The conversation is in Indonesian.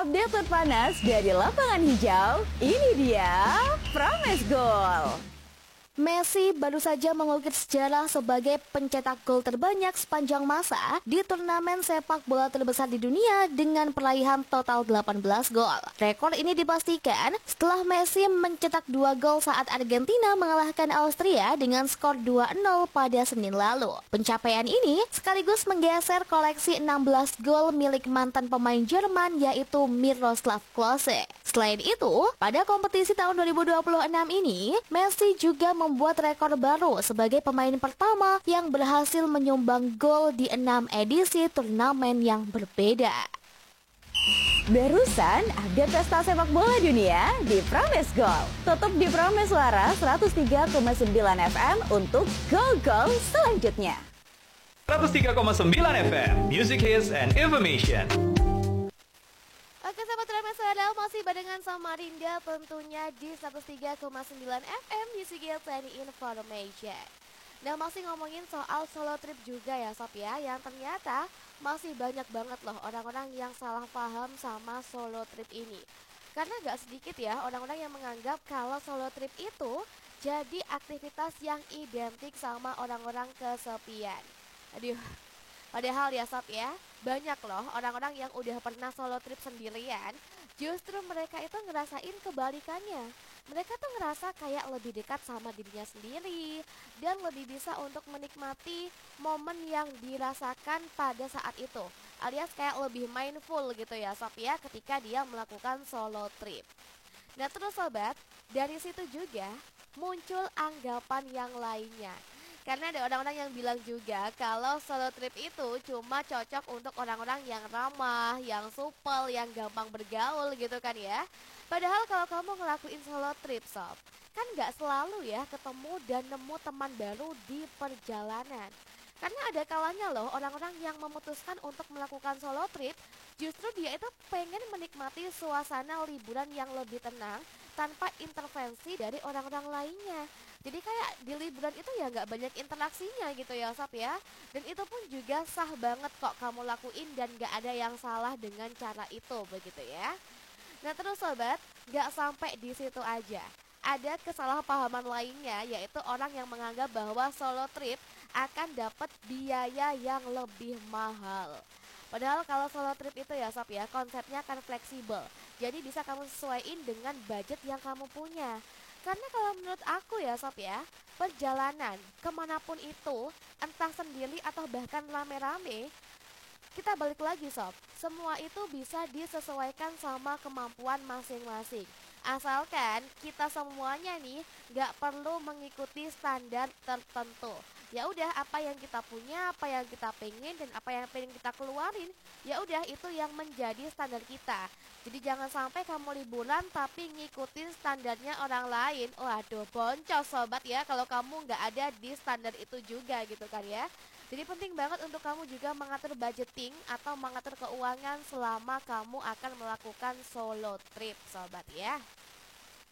Update terpanas dari lapangan hijau, ini dia Promise Goal. Messi baru saja mengukir sejarah sebagai pencetak gol terbanyak sepanjang masa di turnamen sepak bola terbesar di dunia dengan peraihan total 18 gol. Rekor ini dipastikan setelah Messi mencetak 2 gol saat Argentina mengalahkan Austria dengan skor 2-0 pada Senin lalu. Pencapaian ini sekaligus menggeser koleksi 16 gol milik mantan pemain Jerman yaitu Miroslav Klose. Selain itu, pada kompetisi tahun 2026 ini, Messi juga membuat rekor baru sebagai pemain pertama yang berhasil menyumbang gol di 6 edisi turnamen yang berbeda. Barusan update pesta sepak bola dunia di Promise Goal. Tutup di Promise Suara 103,9 FM untuk gol-gol selanjutnya. 103,9 FM, Music Hits and Information. Oke sahabat Promise Suara, masih barengan sama Rinda tentunya di 103,9 FM Music Hits and Information. Nah masih ngomongin soal solo trip juga ya Sob ya, yang ternyata masih banyak banget loh orang-orang yang salah paham sama solo trip ini. Karena gak sedikit ya orang-orang yang menganggap kalau solo trip itu jadi aktivitas yang identik sama orang-orang kesepian. Aduh, padahal ya Sob ya, banyak loh orang-orang yang udah pernah solo trip sendirian, justru mereka itu ngerasain kebalikannya. Mereka tuh ngerasa kayak lebih dekat sama dirinya sendiri dan lebih bisa untuk menikmati momen yang dirasakan pada saat itu, alias kayak lebih mindful gitu ya Sob ya ketika dia melakukan solo trip. Nah terus sobat, dari situ juga muncul anggapan yang lainnya. Karena ada orang-orang yang bilang juga kalau solo trip itu cuma cocok untuk orang-orang yang ramah, yang supel, yang gampang bergaul gitu kan ya. Padahal kalau kamu ngelakuin solo trip Sob, kan gak selalu ya ketemu dan nemu teman baru di perjalanan. Karena ada kalanya loh orang-orang yang memutuskan untuk melakukan solo trip, justru dia itu pengen menikmati suasana liburan yang lebih tenang tanpa intervensi dari orang-orang lainnya. Jadi kayak di liburan itu ya gak banyak interaksinya gitu ya Sob ya. Dan itu pun juga sah banget kok kamu lakuin dan gak ada yang salah dengan cara itu begitu ya. Nah terus sobat, gak sampai di situ aja. Ada kesalahpahaman lainnya yaitu orang yang menganggap bahwa solo trip akan dapat biaya yang lebih mahal. Padahal kalau solo trip itu ya Sob ya, konsepnya akan fleksibel. Jadi bisa kamu sesuaiin dengan budget yang kamu punya. Karena kalau menurut aku ya Sob ya, perjalanan kemanapun itu, entah sendiri atau bahkan rame-rame, kita balik lagi Sob, semua itu bisa disesuaikan sama kemampuan masing-masing. Asalkan kita semuanya nih gak perlu mengikuti standar tertentu. Ya udah apa yang kita punya, apa yang kita pengen dan apa yang pengen kita keluarin, ya udah itu yang menjadi standar kita. Jadi jangan sampai kamu liburan tapi ngikutin standarnya orang lain. Waduh boncos sobat ya kalau kamu gak ada di standar itu juga gitu kan ya. Jadi penting banget untuk kamu juga mengatur budgeting atau mengatur keuangan selama kamu akan melakukan solo trip sobat ya.